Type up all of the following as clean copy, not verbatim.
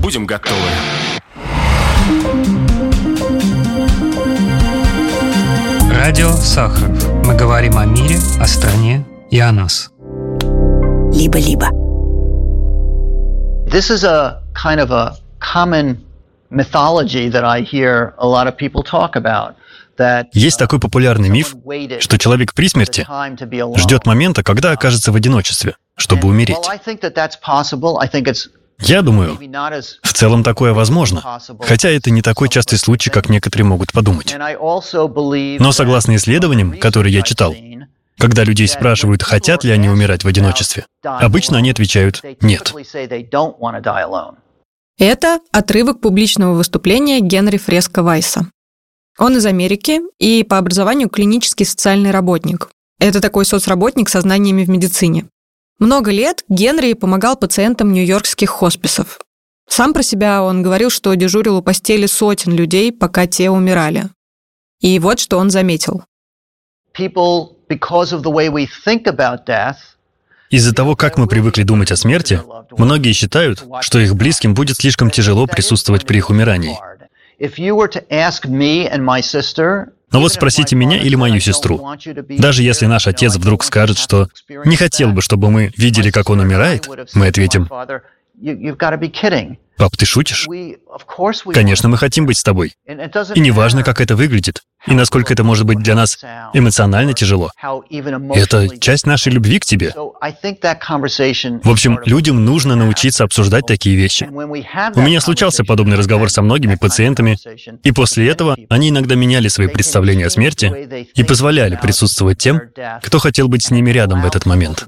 будем готовы. Радио Сахаров. Мы говорим о мире, о стране и о нас. Либо-либо. This is a kind of a common mythology that I hear a lot of people talk about. Есть такой популярный миф, что человек при смерти ждет момента, когда окажется в одиночестве, чтобы умереть. Я думаю, в целом такое возможно, хотя это не такой частый случай, как некоторые могут подумать. Но согласно исследованиям, которые я читал, когда людей спрашивают, хотят ли они умирать в одиночестве, обычно они отвечают «нет». Это отрывок публичного выступления Генри Фреско Вайса. Он из Америки и по образованию клинический социальный работник. Это такой соцработник со знаниями в медицине. Много лет Генри помогал пациентам нью-йоркских хосписов. Сам про себя он говорил, что дежурил у постели сотен людей, пока те умирали. И вот что он заметил. Из-за того, как мы привыкли думать о смерти, многие считают, что их близким будет слишком тяжело присутствовать при их умирании. Но вот спросите меня или мою сестру. Даже если наш отец вдруг скажет, что не хотел бы, чтобы мы видели, как он умирает, мы ответим: «Пап, ты шутишь? Конечно, мы хотим быть с тобой. И неважно, как это выглядит, и насколько это может быть для нас эмоционально тяжело. Это часть нашей любви к тебе». В общем, людям нужно научиться обсуждать такие вещи. У меня случался подобный разговор со многими пациентами, и после этого они иногда меняли свои представления о смерти и позволяли присутствовать тем, кто хотел быть с ними рядом в этот момент.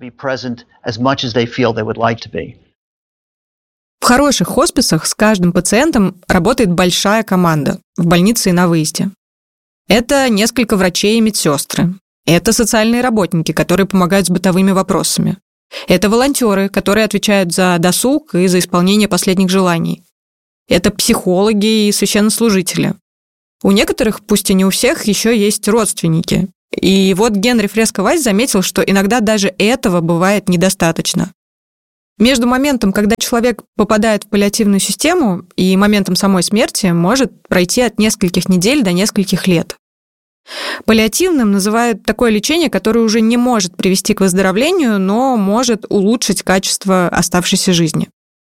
В хороших хосписах с каждым пациентом работает большая команда в больнице и на выезде. Это несколько врачей и медсестры. Это социальные работники, которые помогают с бытовыми вопросами. Это волонтеры, которые отвечают за досуг и за исполнение последних желаний. Это психологи и священнослужители. У некоторых, пусть и не у всех, еще есть родственники. И вот Генри Фреско Вайс заметил, что иногда даже этого бывает недостаточно. Между моментом, когда человек попадает в паллиативную систему, и моментом самой смерти может пройти от нескольких недель до нескольких лет. Паллиативным называют такое лечение, которое уже не может привести к выздоровлению, но может улучшить качество оставшейся жизни.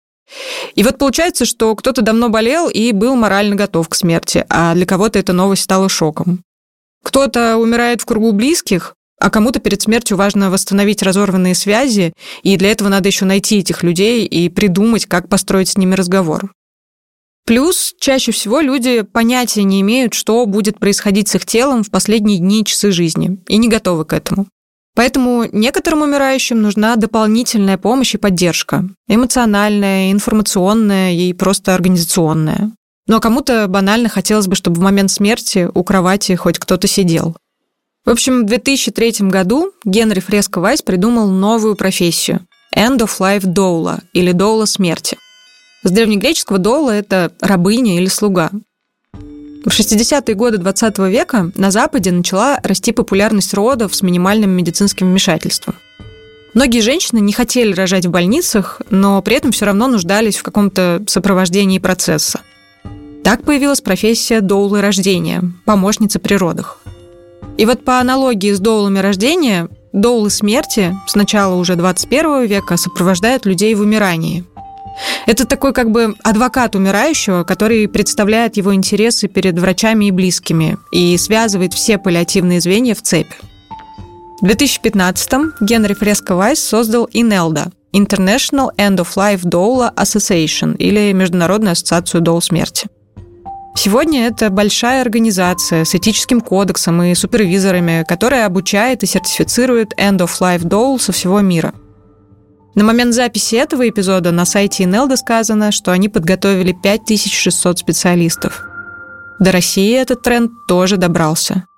И вот получается, что кто-то давно болел и был морально готов к смерти, а для кого-то эта новость стала шоком. Кто-то умирает в кругу близких, а кому-то перед смертью важно восстановить разорванные связи, и для этого надо еще найти этих людей и придумать, как построить с ними разговор. Плюс чаще всего люди понятия не имеют, что будет происходить с их телом в последние дни и часы жизни, и не готовы к этому. Поэтому некоторым умирающим нужна дополнительная помощь и поддержка. Эмоциональная, информационная и просто организационная. Ну а кому-то банально хотелось бы, чтобы в момент смерти у кровати хоть кто-то сидел. В общем, в 2003 году Генри Фреско Вайс придумал новую профессию – End of Life Doula, или доула смерти. С древнегреческого доула – это рабыня или слуга. В 60-е годы 20 века на Западе начала расти популярность родов с минимальным медицинским вмешательством. Многие женщины не хотели рожать в больницах, но при этом все равно нуждались в каком-то сопровождении процесса. Так появилась профессия доулы рождения – помощницы при родах. И вот по аналогии с доулами рождения, доулы смерти с начала уже 21 века сопровождают людей в умирании. Это такой как бы адвокат умирающего, который представляет его интересы перед врачами и близкими и связывает все паллиативные звенья в цепь. В 2015-м Генри Фреско Вайс создал INELDA – International End of Life Doula Association, или Международную ассоциацию доул смерти. Сегодня это большая организация с этическим кодексом и супервизорами, которая обучает и сертифицирует End of Life Doula со всего мира. На момент записи этого эпизода на сайте INELDA сказано, что они подготовили 5600 специалистов. До России этот тренд тоже добрался.